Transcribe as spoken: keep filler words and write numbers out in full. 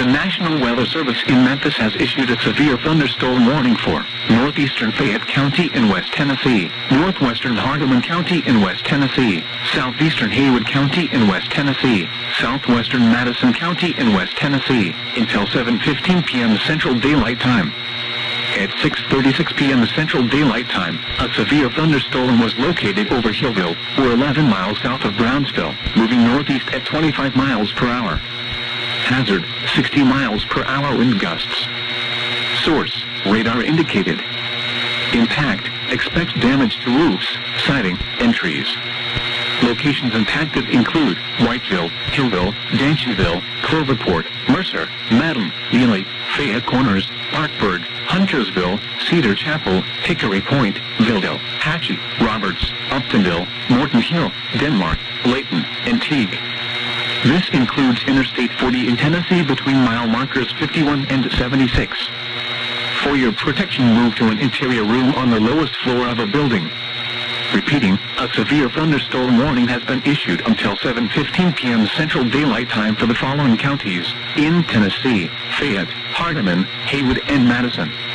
National Weather Service in Memphis has issued a severe thunderstorm warning for northeastern Fayette County in West Tennessee, northwestern Hardeman County in West Tennessee, southeastern Haywood County in West Tennessee, southwestern Madison County in West Tennessee, until seven fifteen p m Central Daylight Time. At six thirty-six p m Central Daylight Time, a severe thunderstorm was located over Hillville, or eleven miles south of Brownsville, moving northeast at twenty-five miles per hour. Hazard, sixty miles per hour wind gusts. Source, radar indicated. Impact, expect damage to roofs, siding, and trees. Locations impacted include Whiteville, Hillville, Danchenville, Cloverport, Mercer, Madam, Ely, Fayette Corners, Parkburg, Huntersville, Cedar Chapel, Hickory Point, Vildo, Hatchie, Roberts, Uptonville, Morton Hill, Denmark, Layton, and Teague. This includes Interstate forty in Tennessee between mile markers fifty-one and seventy-six. For your protection, move to an interior room on the lowest floor of a building. Repeating, a severe thunderstorm warning has been issued until seven fifteen p m Central Daylight Time for the following counties in Tennessee: Fayette, Hardeman, Haywood, and Madison.